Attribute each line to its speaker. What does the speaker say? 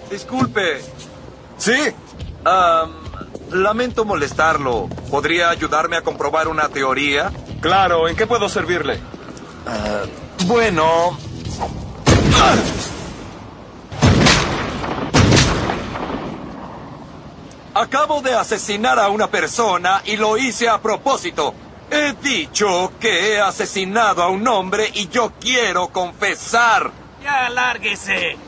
Speaker 1: Disculpe.
Speaker 2: ¿Sí?
Speaker 1: Lamento molestarlo. ¿Podría ayudarme a comprobar una teoría?
Speaker 2: Claro, ¿en qué puedo servirle?
Speaker 1: Bueno... Acabo de asesinar a una persona y lo hice a propósito. He dicho que he asesinado a un hombre y yo quiero confesar.
Speaker 3: Ya, lárguese.